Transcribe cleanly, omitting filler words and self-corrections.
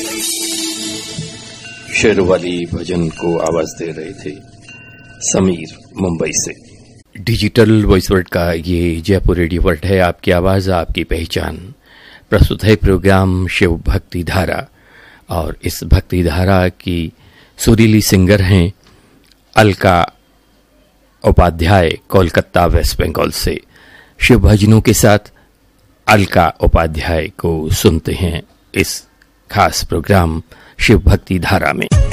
शेरवाली भजन को आवाज दे रहे थे समीर, मुंबई से। डिजिटल वॉइस वर्ल्ड का ये जयपुर रेडियो वर्ल्ड है, आपकी आवाज आपकी पहचान। प्रस्तुत है प्रोग्राम शिव भक्ति धारा, और इस भक्ति धारा की सुरीली सिंगर हैं अलका उपाध्याय, कोलकाता वेस्ट बंगाल से। शिव भजनों के साथ अलका उपाध्याय को सुनते हैं इस खास प्रोग्राम शिव भक्ति धारा में।